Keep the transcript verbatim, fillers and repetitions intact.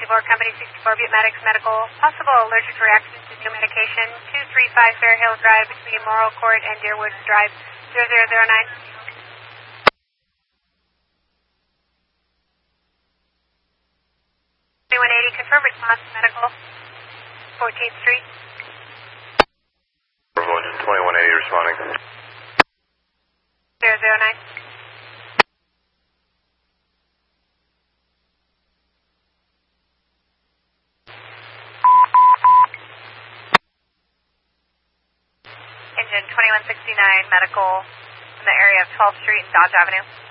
sixty-four, Company sixty-four, Butte Medics Medical. Possible allergic reaction to new medication. two three five Fair Hill Drive between Morrill Court and Deerwood Drive. zero zero zero nine. twenty-one eighty, confirm response medical. fourteenth Street. twenty-one eighty responding. zero zero nine. Engine twenty-one sixty-nine medical in the area of twelfth Street and Dodge Avenue.